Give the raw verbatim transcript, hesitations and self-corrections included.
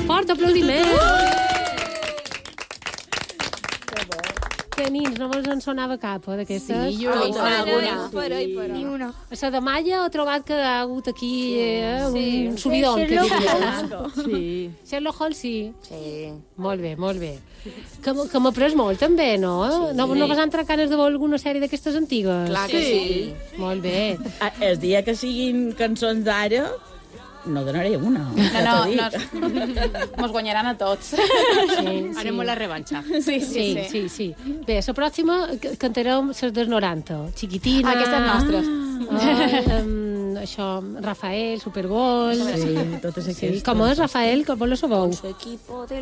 Fort aplaudiment! Que nins, no vos en sonava cap, eh, d'aquestes? Sí, jo Ai, no. alguna. Però i però. Ni una. A la de Malla he trobat que ha hagut aquí eh, Sí. un subidon. Que diria. Sí. Sherlock Holmes, sí. Sí. Molt bé, molt bé. Que, m- que m'ha pres molt, també, no? Sí. No, no vas entrar ganes de veure alguna sèrie d'aquestes antigues? Clar que sí. Molt bé. Ah, El dia que siguin cançons d'ara, no donaré una. No, ja no, t'ho dic. nos, mos guanyaran a tots. Sí, Farem la revanxa. Sí, Sí, sí, sí. Bé, la pròxima c- cantarem les dels noranta. Chiquitina... Aquestes nostres. Ah, um, això, Rafael, Supergol... Sí, totes Sí, aquestes. com és, Rafael, que vos la sabeu? Su equipo de